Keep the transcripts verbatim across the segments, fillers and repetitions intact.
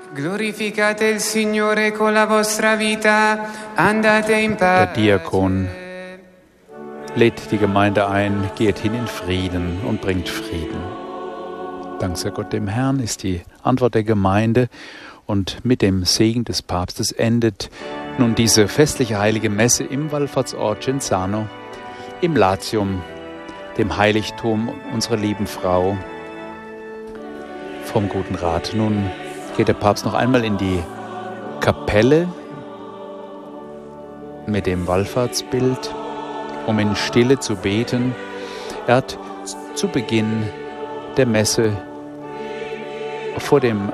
Glorificate il Signore con la vostra vita, andate in pace. Der Diakon lädt die Gemeinde ein, geht hin in Frieden und bringt Frieden. Dank sei Gott dem Herrn ist die Antwort der Gemeinde, und mit dem Segen des Papstes endet nun diese festliche heilige Messe im Wallfahrtsort Genzano, im Latium, dem Heiligtum unserer lieben Frau vom Guten Rat. Nun geht der Papst noch einmal in die Kapelle mit dem Wallfahrtsbild, um in Stille zu beten. Er hat zu Beginn der Messe vor dem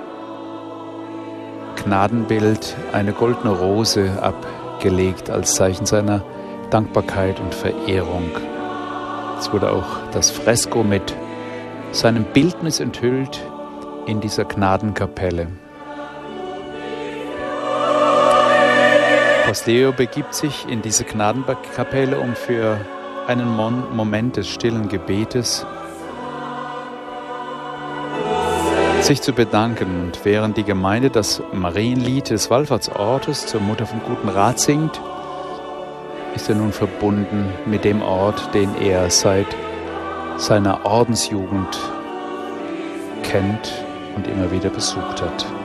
Gnadenbild eine goldene Rose abgelegt als Zeichen seiner Dankbarkeit und Verehrung. Es wurde auch das Fresko mit seinem Bildnis enthüllt in dieser Gnadenkapelle. Papst Leo begibt sich in diese Gnadenkapelle, um für einen Mon- Moment des stillen Gebetes sich zu bedanken. Und während die Gemeinde das Marienlied des Wallfahrtsortes zur Mutter vom Guten Rat singt, ist er nun verbunden mit dem Ort, den er seit seiner Ordensjugend kennt und immer wieder besucht hat.